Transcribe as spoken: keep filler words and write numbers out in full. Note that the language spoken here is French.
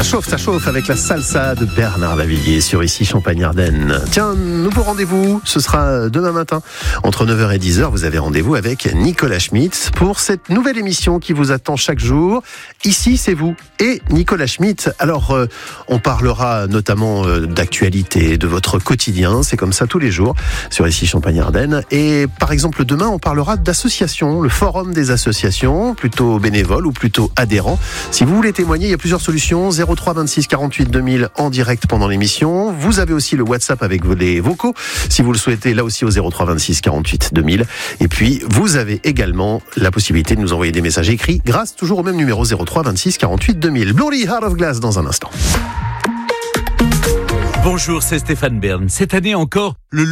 chauffe, ça chauffe avec la salsa de Bernard Lavilliers sur Ici Champagne-Ardenne. Tiens, nouveau rendez-vous, ce sera demain matin. Entre neuf heures et dix heures, vous avez rendez-vous avec Nicolas Schmitt pour cette nouvelle émission qui vous attend chaque jour. Ici, c'est vous et Nicolas Schmitt. Alors, euh, on parlera notamment euh, d'actualité, de votre quotidien. C'est comme ça tous les jours sur Ici Champagne-Ardenne. Et par exemple, demain, on parlera d'associations, le forum des associations, plutôt bénévoles ou plutôt adhérents. Si vous voulez témoigner, il y a plusieurs solutions. zéro trois vingt-six quarante-huit deux mille en direct pendant l'émission. Vous avez aussi le WhatsApp avec les vocaux, si vous le souhaitez, là aussi au zéro trois vingt-six quarante-huit deux mille. Et puis, vous avez également la possibilité de nous envoyer des messages écrits grâce toujours au même numéro zéro trois vingt-six quarante-huit deux mille. Blondie, Heart of Glass dans un instant. Bonjour, c'est Stéphane Bern. Cette année encore, le